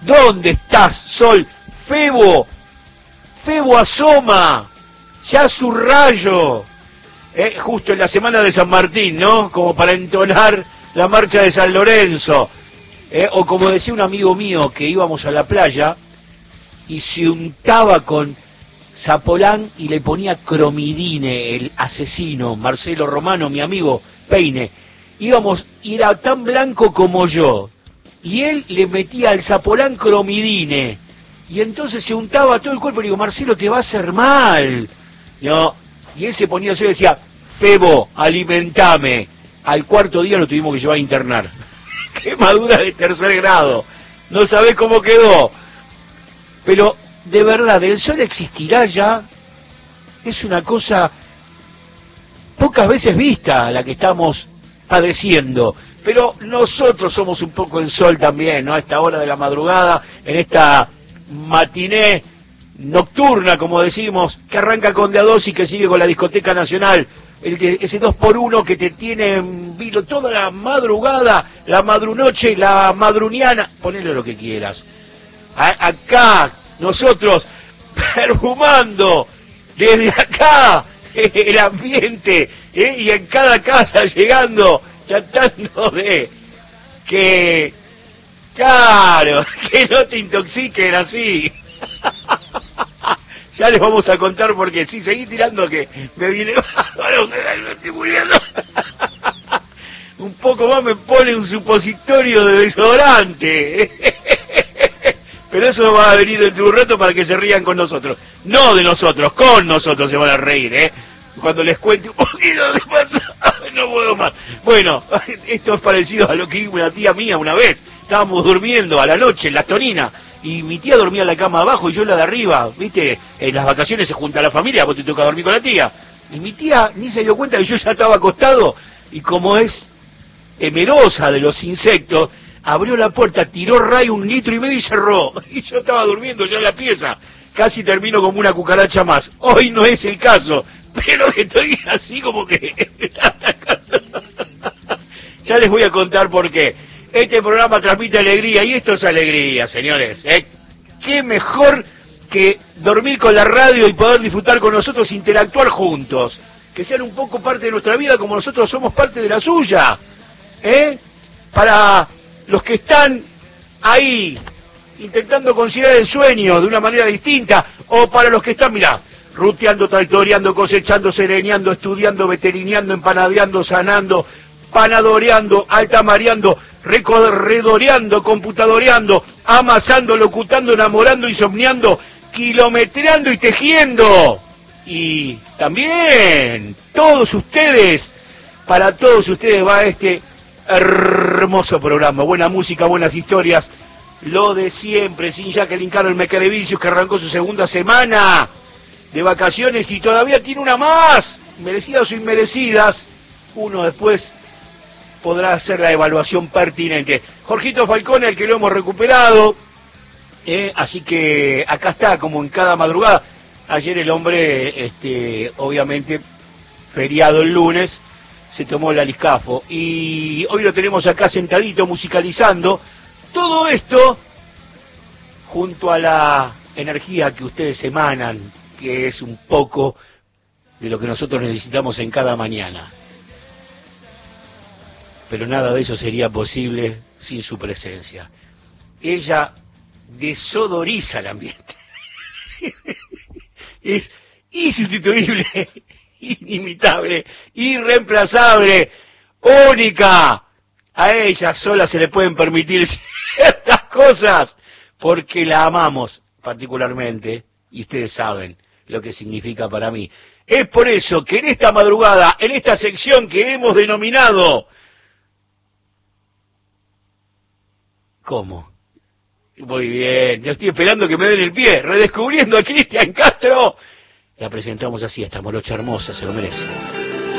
¿Dónde estás, sol? Febo asoma, ya su rayo. Justo en la semana de San Martín, ¿no? Como para entonar la marcha de San Lorenzo. O como decía un amigo mío, que íbamos a la playa y se untaba con Zapolán y le ponía cromidine, el asesino, Marcelo Romano, mi amigo Peine. Íbamos, y era tan blanco como yo, y él le metía al Zapolán cromidine, y entonces se untaba todo el cuerpo, y digo, Marcelo, te va a hacer mal. No, y él se ponía así y decía, Febo, alimentame. Al cuarto día lo tuvimos que llevar a internar. Quemadura de 3er grado. No sabés cómo quedó. Pero, de verdad, ¿el sol existirá ya? Es una cosa pocas veces vista la que estamos padeciendo. Pero nosotros somos un poco el sol también, ¿no? A esta hora de la madrugada, en esta matiné nocturna, como decimos, que arranca con de a dos y que sigue con la discoteca nacional, ese 2x1 que te tiene en vilo toda la madrugada, la madrunoche, la madruniana, ponele lo que quieras. Acá, nosotros, perfumando, desde acá, el ambiente, y en cada casa llegando, tratando de que, claro, que no te intoxiquen así. Ya les vamos a contar porque si seguí tirando que me viene me estoy muriendo. Un poco más me pone un supositorio de desodorante. Pero eso va a venir dentro de un rato para que se rían con nosotros. No de nosotros, con nosotros se van a reír, Cuando les cuente un poquito de qué pasa, no puedo más. Bueno, esto es parecido a lo que hizo una tía mía una vez. Estábamos durmiendo a la noche en La Tonina y mi tía dormía en la cama abajo y yo en la de arriba, ¿viste? En las vacaciones se junta la familia, vos te toca dormir con la tía. Y mi tía ni se dio cuenta que yo ya estaba acostado y como es temerosa de los insectos, abrió la puerta, tiró Ray 1,5 litros y cerró. Y yo estaba durmiendo ya en la pieza. Casi termino como una cucaracha más. Hoy no es el caso, pero estoy así como que... Ya les voy a contar por qué. Este programa transmite alegría y esto es alegría, señores. Qué mejor que dormir con la radio y poder disfrutar con nosotros, interactuar juntos. Que sean un poco parte de nuestra vida como nosotros somos parte de la suya. Para los que están ahí intentando conciliar el sueño de una manera distinta, o para los que están, mirá, ruteando, tractoreando, cosechando, sereneando, estudiando, veterineando, empanadeando, sanando, panadoreando, altamareando, redoreando, computadoreando, amasando, locutando, enamorando, insomniando, kilometreando y tejiendo. Y también todos ustedes, para todos ustedes va este hermoso programa. Buena música, buenas historias, lo de siempre, sin Jacqueline Carol Mequerevicius, que arrancó su segunda semana de vacaciones y todavía tiene una más, merecidas o inmerecidas. Uno después podrá hacer la evaluación pertinente. Jorgito Falcone, el que lo hemos recuperado, así que acá está, como en cada madrugada. Ayer el hombre, obviamente, feriado el lunes, se tomó el aliscafo. Y hoy lo tenemos acá sentadito, musicalizando. Todo esto, junto a la energía que ustedes emanan, que es un poco de lo que nosotros necesitamos en cada mañana. Pero nada de eso sería posible sin su presencia. Ella desodoriza el ambiente. Es insustituible, inimitable, irreemplazable, única. A ella sola se le pueden permitir ciertas cosas porque la amamos particularmente y ustedes saben lo que significa para mí. Es por eso que en esta madrugada, en esta sección que hemos denominado... ¿Cómo? Muy bien, yo estoy esperando que me den el pie. Redescubriendo a Cristian Castro. La presentamos así, esta morocha hermosa, se lo merece.